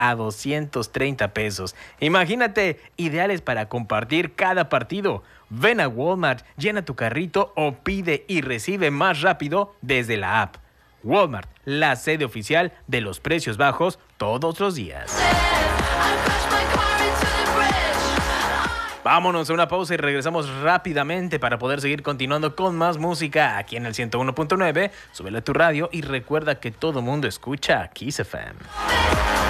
a 230 pesos. Imagínate, ideales para compartir cada partido. Ven a Walmart, llena tu carrito o pide y recibe más rápido desde la app. Walmart, la sede oficial de los precios bajos todos los días. Vámonos a una pausa y regresamos rápidamente para poder seguir continuando con más música aquí en el 101.9. Súbele a tu radio y recuerda que todo mundo escucha Kiss FM.